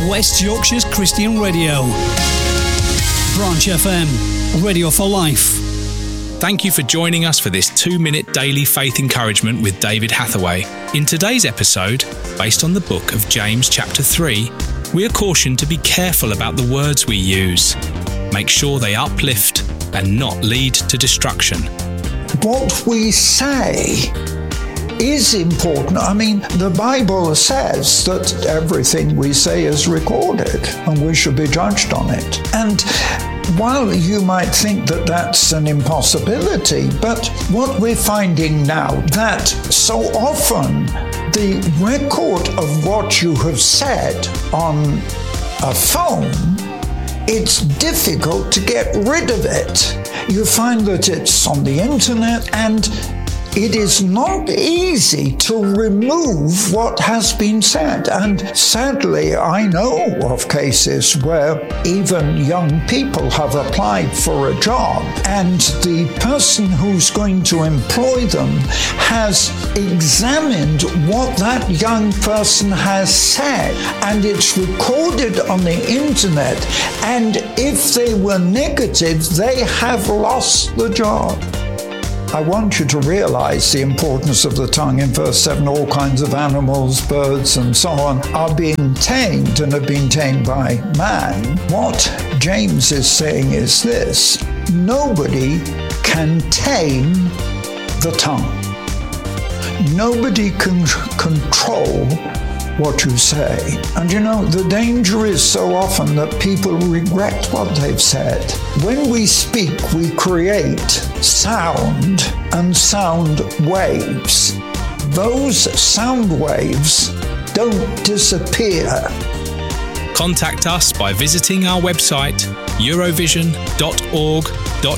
West Yorkshire's Christian Radio. Branch FM, radio for life. Thank you for joining us for this 2-minute daily faith encouragement with David Hathaway. In today's episode, based on the book of James chapter 3, we are cautioned to be careful about the words we use. Make sure they uplift and not lead to destruction. What we say is important. I mean, the Bible says that everything we say is recorded and we should be judged on it. And while you might think that that's an impossibility, but what we're finding now, that so often the record of what you have said on a phone, it's difficult to get rid of it. You find that it's on the internet, and it is not easy to remove what has been said. And sadly, I know of cases where even young people have applied for a job, and the person who's going to employ them has examined what that young person has said, and it's recorded on the internet, and if they were negative, they have lost the job. I want you to realize the importance of the tongue. In verse 7, all kinds of animals, birds, and so on are being tamed and have been tamed by man. What James is saying is this: nobody can tame the tongue. Nobody can control what you say. And you know, the danger is so often that people regret what they've said. When we speak, we create sound and sound waves. Those sound waves don't disappear. Contact us by visiting our website, eurovision.org.uk.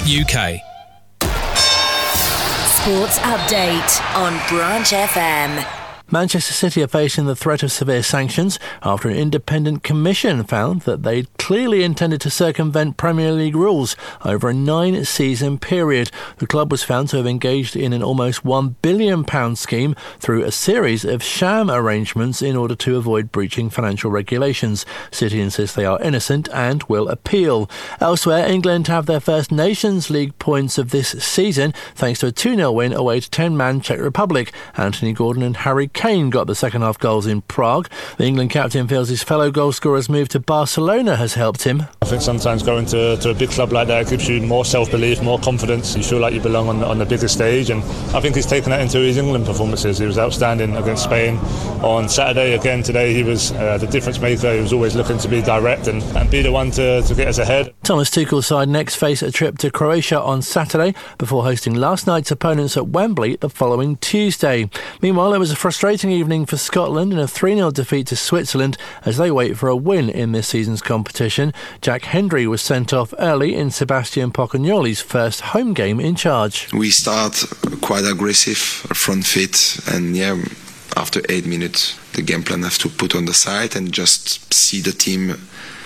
Sports update on Branch FM. Manchester City are facing the threat of severe sanctions after an independent commission found that they'd clearly intended to circumvent Premier League rules over a 9-season period. The club was found to have engaged in an almost £1 billion scheme through a series of sham arrangements in order to avoid breaching financial regulations. City insist they are innocent and will appeal. Elsewhere, England have their first Nations League points of this season thanks to a 2-0 win away to 10-man Czech Republic. Anthony Gordon and Harry Kane got the second-half goals in Prague. The England captain feels his fellow goalscorer's move to Barcelona has helped him. I think sometimes going to a big club like that gives you more self-belief, more confidence. You feel like you belong on the bigger stage, and I think he's taken that into his England performances. He was outstanding against Spain on Saturday. Again today he was the difference maker. He was always looking to be direct and be the one to get us ahead. Thomas Tuchel's side next face a trip to Croatia on Saturday before hosting last night's opponents at Wembley the following Tuesday. Meanwhile, it was a frustrating evening for Scotland in a 3-0 defeat to Switzerland as they wait for a win in this season's competition. Jack Hendry was sent off early in Sebastian Pocagnoli's first home game in charge. We start quite aggressive, front foot, and after 8 minutes the game plan have to put on the side and just see the team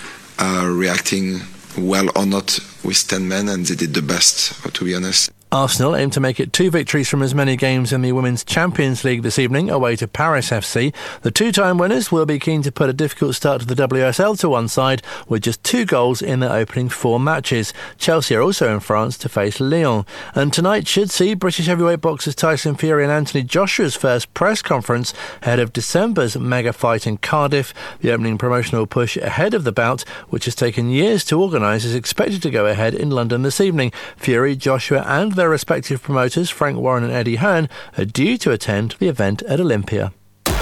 reacting well or not with 10 men, and they did the best, to be honest. Arsenal aim to make it 2 victories from as many games in the Women's Champions League this evening away to Paris FC. The 2-time winners will be keen to put a difficult start to the WSL to one side with just 2 goals in their opening 4 matches. Chelsea are also in France to face Lyon. And tonight should see British heavyweight boxers Tyson Fury and Anthony Joshua's first press conference ahead of December's mega fight in Cardiff. The opening promotional push ahead of the bout, which has taken years to organise, is expected to go ahead in London this evening. Fury, Joshua and their respective promoters, Frank Warren and Eddie Hearn, are due to attend the event at Olympia.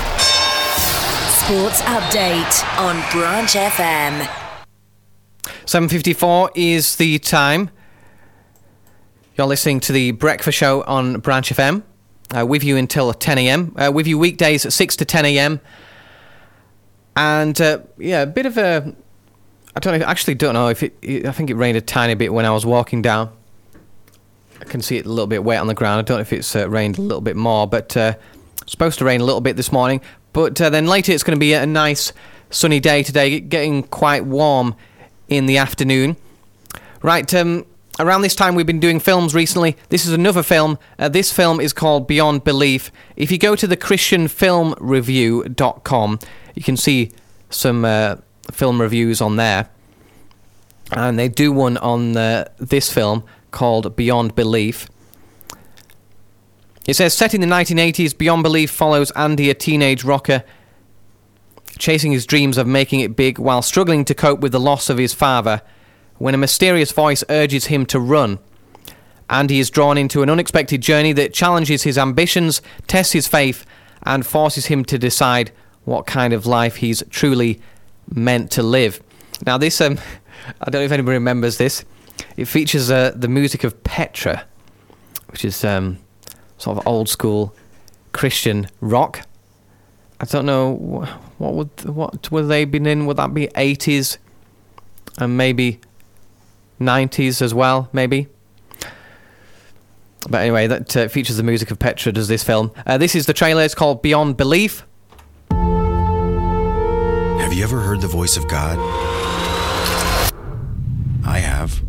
Sports update on Branch FM. 7:54 is the time. You're listening to the Breakfast Show on Branch FM. With you until 10 a.m. With you weekdays at 6 to 10 a.m. And a bit of a... I don't know if I think it rained a tiny bit when I was walking down. I can see it a little bit wet on the ground. I don't know if it's rained a little bit more, but it's supposed to rain a little bit this morning. But then later it's going to be a nice sunny day today, getting quite warm in the afternoon. Right, around this time we've been doing films recently. This is another film. This film is called Beyond Belief. If you go to the ChristianFilmReview.com, you can see some film reviews on there. And they do one on this film called Beyond Belief. It says, set in the 1980s, Beyond Belief follows Andy, a teenage rocker, chasing his dreams of making it big while struggling to cope with the loss of his father, when a mysterious voice urges him to run. Andy is drawn into an unexpected journey that challenges his ambitions, tests his faith, and forces him to decide what kind of life he's truly meant to live. Now this, I don't know if anybody remembers this, it features the music of Petra, which is sort of old school Christian rock. I don't know, what would they been in? Would that be 80s and maybe 90s as well, maybe? But anyway, that features the music of Petra, does this film. This is the trailer. It's called Beyond Belief. Have you ever heard the voice of God? I have.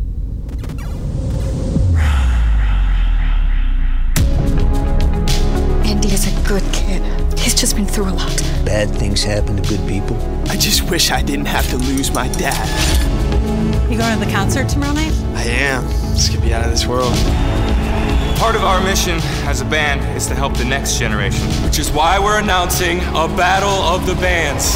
Andy is a good kid. He's just been through a lot. Bad things happen to good people. I just wish I didn't have to lose my dad. You going to the concert tomorrow night? I am. This could be out of this world. Part of our mission as a band is to help the next generation, which is why we're announcing a battle of the bands.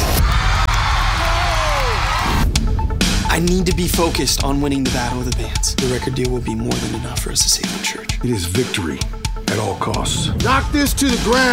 I need to be focused on winning the battle of the bands. The record deal will be more than enough for us to save the church. It is victory at all costs. Knock this to the ground.